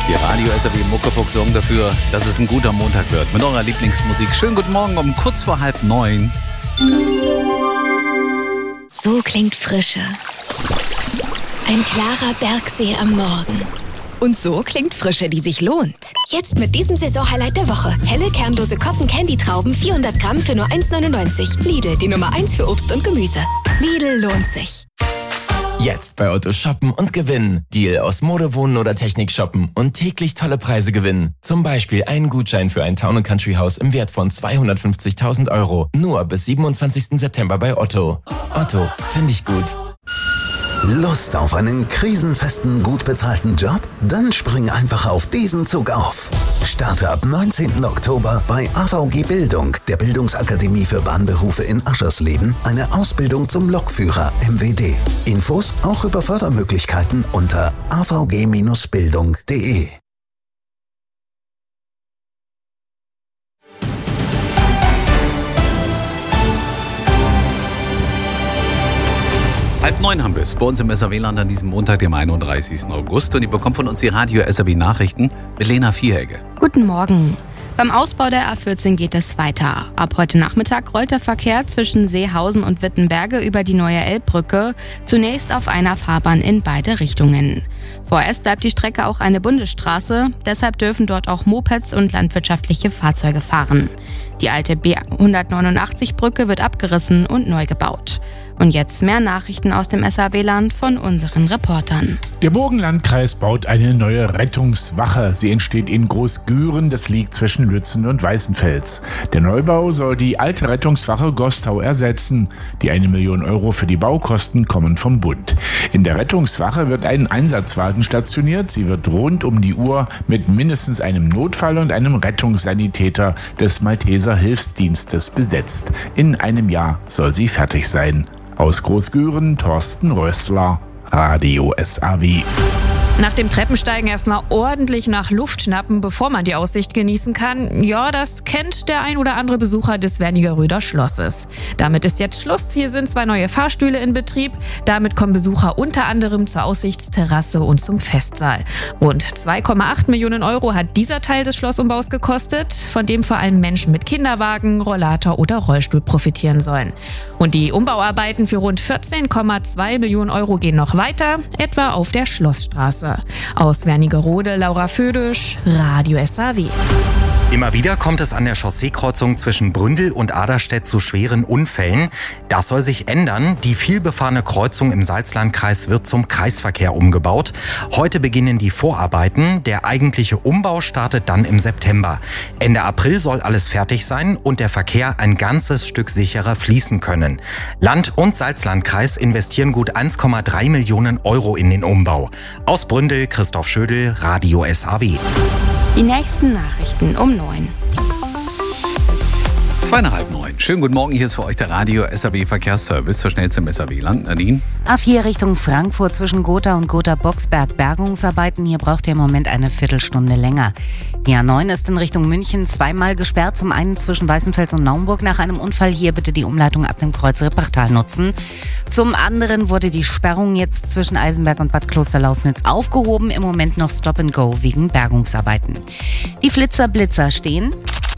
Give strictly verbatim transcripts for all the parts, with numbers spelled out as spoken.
Die Radio S R W Muckefuchs sorgen dafür, dass es ein guter Montag wird. Mit eurer Lieblingsmusik. Schönen guten Morgen um kurz vor halb neun. So klingt Frische. Ein klarer Bergsee am Morgen. Und so klingt Frische, die sich lohnt. Jetzt mit diesem Saisonhighlight der Woche. Helle, kernlose Cotton-Candy-Trauben, vierhundert Gramm für nur eins neunundneunzig. Lidl, die Nummer eins für Obst und Gemüse. Lidl lohnt sich. Jetzt bei Otto shoppen und gewinnen. Deal aus Mode, Wohnen oder Technik shoppen und täglich tolle Preise gewinnen. Zum Beispiel einen Gutschein für ein Town and Country Haus im Wert von zweihundertfünfzigtausend Euro. Nur bis siebenundzwanzigsten September bei Otto. Otto, finde ich gut. Lust auf einen krisenfesten, gut bezahlten Job? Dann spring einfach auf diesen Zug auf. Starte ab neunzehnten Oktober bei A V G Bildung, der Bildungsakademie für Bahnberufe in Aschersleben, eine Ausbildung zum Lokführer M W D. Infos auch über Fördermöglichkeiten unter a v g Bindestrich bildung punkt de. Halb neun haben wir es bei uns im S R W-Land an diesem Montag, dem einunddreißigsten August. Und ihr bekommt von uns die Radio S R W-Nachrichten mit Lena Vierhegge. Guten Morgen. Beim Ausbau der A vierzehn geht es weiter. Ab heute Nachmittag rollt der Verkehr zwischen Seehausen und Wittenberge über die neue Elbbrücke, zunächst auf einer Fahrbahn in beide Richtungen. Vorerst bleibt die Strecke auch eine Bundesstraße, deshalb dürfen dort auch Mopeds und landwirtschaftliche Fahrzeuge fahren. Die alte B hundertneunundachtzig-Brücke wird abgerissen und neu gebaut. Und jetzt mehr Nachrichten aus dem S R W-Land von unseren Reportern. Der Burgenlandkreis baut eine neue Rettungswache. Sie entsteht in Großgüren, das liegt zwischen Lützen und Weißenfels. Der Neubau soll die alte Rettungswache Gostau ersetzen. Die eine Million Euro für die Baukosten kommen vom Bund. In der Rettungswache wird ein Einsatzwagen stationiert. Sie wird rund um die Uhr mit mindestens einem Notfall und einem Rettungssanitäter des Malteser Hilfsdienstes besetzt. In einem Jahr soll sie fertig sein. Aus Großgüren, Thorsten Rössler, Radio S R W. Nach dem Treppensteigen erstmal ordentlich nach Luft schnappen, bevor man die Aussicht genießen kann. Ja, das kennt der ein oder andere Besucher des Wernigeröder Schlosses. Damit ist jetzt Schluss. Hier sind zwei neue Fahrstühle in Betrieb. Damit kommen Besucher unter anderem zur Aussichtsterrasse und zum Festsaal. Rund zwei Komma acht Millionen Euro hat dieser Teil des Schlossumbaus gekostet, von dem vor allem Menschen mit Kinderwagen, Rollator oder Rollstuhl profitieren sollen. Und die Umbauarbeiten für rund vierzehn Komma zwei Millionen Euro gehen noch weiter, etwa auf der Schlossstraße. Aus Wernigerode, Laura Födisch, Radio S R W. Immer wieder kommt es an der Chausseekreuzung zwischen Bründel und Aderstedt zu schweren Unfällen. Das soll sich ändern. Die vielbefahrene Kreuzung im Salzlandkreis wird zum Kreisverkehr umgebaut. Heute beginnen die Vorarbeiten. Der eigentliche Umbau startet dann im September. Ende April soll alles fertig sein und der Verkehr ein ganzes Stück sicherer fließen können. Land- und Salzlandkreis investieren gut eins Komma drei Millionen Euro in den Umbau. Aus Bründel, Christoph Schödel, Radio S R W. Die nächsten Nachrichten um neun. Zweieinhalb neun. Schönen guten Morgen, hier ist für euch der Radio S R W Verkehrsservice zur schnellste im S R W-Land. Nadine? A vier Richtung Frankfurt zwischen Gotha und Gotha-Boxberg Bergungsarbeiten. Hier braucht ihr im Moment eine Viertelstunde länger. Die A neun ist in Richtung München zweimal gesperrt. Zum einen zwischen Weißenfels und Naumburg nach einem Unfall. Hier bitte die Umleitung ab dem Kreuz Rippertal nutzen. Zum anderen wurde die Sperrung jetzt zwischen Eisenberg und Bad Klosterlausnitz aufgehoben. Im Moment noch Stop and Go wegen Bergungsarbeiten. Die Flitzer-Blitzer stehen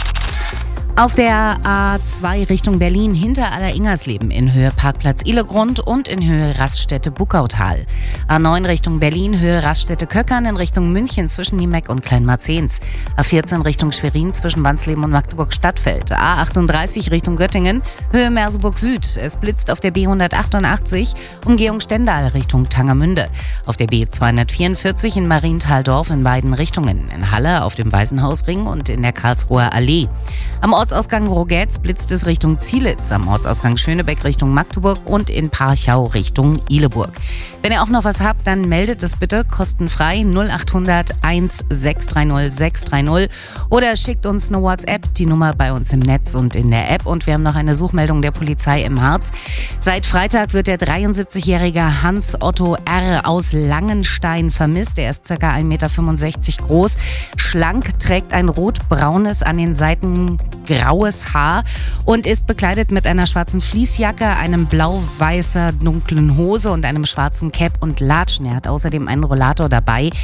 auf der A zwei Richtung Berlin hinter Aller-Ingersleben in Höhe Parkplatz Ihlegrund und in Höhe Raststätte Buckautal. A neun Richtung Berlin, Höhe Raststätte Köckern in Richtung München zwischen Niemeck und Kleinmarzens. A vierzehn Richtung Schwerin zwischen Wansleben und Magdeburg-Stadtfeld. A achtunddreißig Richtung Göttingen, Höhe Merseburg Süd. Es blitzt auf der B hundertachtundachtzig, Umgehung Stendal Richtung Tangermünde. Auf der B zweihundertvierundvierzig in Marienthal-Dorf in beiden Richtungen. In Halle auf dem Waisenhausring und in der Karlsruher Allee. Am Ortsausgang Rogetz blitzt es Richtung Zielitz, am Ortsausgang Schönebeck Richtung Magdeburg und in Parchau Richtung Ihleburg. Wenn ihr auch noch was habt, dann meldet es bitte kostenfrei null achthundert eins sechs drei null sechs drei null oder schickt uns eine WhatsApp, die Nummer bei uns im Netz und in der App. Und wir haben noch eine Suchmeldung der Polizei im Harz. Seit Freitag wird der dreiundsiebzigjährige Hans Otto R. aus Langenstein vermisst. Er ist ca. eins Komma fünfundsechzig Meter groß, schlank, trägt ein rot-braunes, an den Seiten graues Haar und ist bekleidet mit einer schwarzen Fließjacke, einem blau-weißer dunklen Hose und einem schwarzen Cap und Latschen. Er hat außerdem einen Rollator dabei.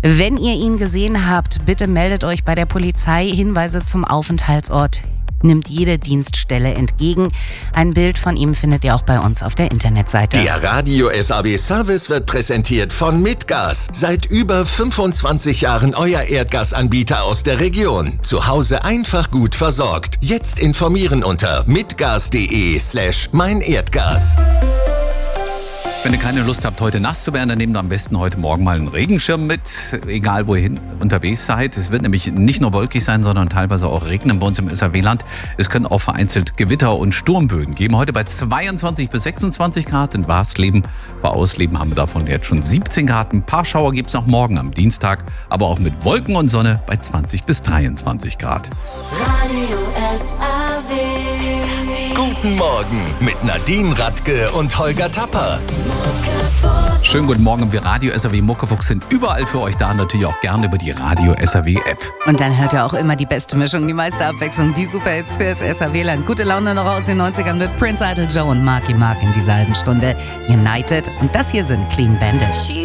Wenn ihr ihn gesehen habt, bitte meldet euch bei der Polizei. Hinweise zum Aufenthaltsort nimmt jede Dienststelle entgegen. Ein Bild von ihm findet ihr auch bei uns auf der Internetseite. Der Radio S A B Service wird präsentiert von Mitgas. Seit über fünfundzwanzig Jahren euer Erdgasanbieter aus der Region. Zu Hause einfach gut versorgt. Jetzt informieren unter mitgas.de slash mein Erdgas. Wenn ihr keine Lust habt, heute nass zu werden, dann nehmt am besten heute Morgen mal einen Regenschirm mit, egal wohin unterwegs seid. Es wird nämlich nicht nur wolkig sein, sondern teilweise auch regnen bei uns im S R W-Land. Es können auch vereinzelt Gewitter und Sturmböen geben. Heute bei zweiundzwanzig bis sechsundzwanzig Grad in Warsleben. Bei Ausleben haben wir davon jetzt schon siebzehn Grad. Ein paar Schauer gibt es noch morgen am Dienstag, aber auch mit Wolken und Sonne bei zwanzig bis dreiundzwanzig Grad. Radio S A W. Guten Morgen mit Nadine Radke und Holger Tapper. Schönen guten Morgen. Wir Radio S R W Muckefuchs sind überall für euch da, natürlich auch gerne über die Radio S R W App. Und dann hört ihr auch immer die beste Mischung, die meiste Abwechslung, die Superhits für das S R W-Land. Gute Laune noch aus den neunzigern mit Prince Idol, Joe und Marky Mark in dieser halben Stunde. United. Und das hier sind Clean Bandit.